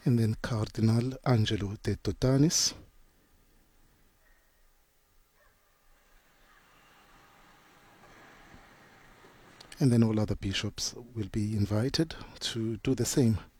and then Cardinal Angelo de Totanis. And then all other bishops will be invited to do the same.